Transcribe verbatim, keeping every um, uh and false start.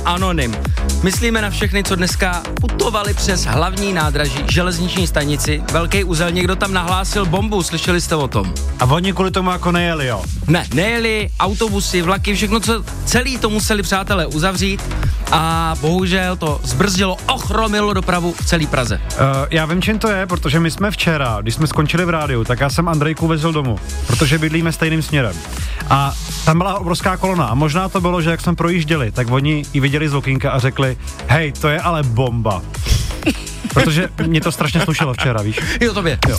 anonym. Myslíme na všechny, co dneska putovali přes hlavní nádraží, železniční stanici, velký uzel, někdo tam nahlásil bombu, slyšeli jste o tom? A oni kvůli tomu jako nejeli, jo? Ne, nejeli, autobusy, vlaky, všechno, co celý to museli přátelé uzavřít a bohužel to zbrzdilo, ochromilo dopravu v celé Praze. Uh, já vím, čím to je, protože my jsme včera, když jsme skončili v rádiu, tak já jsem Andrejku vezl domů, protože bydlíme stejným směrem. A tam byla obrovská kolona a možná to bylo, že jak jsme projížděli, tak oni ji viděli z okýnka a řekli, hej, to je ale bomba. Protože mě to strašně slušelo včera, víš? Jo, tobě. Jo.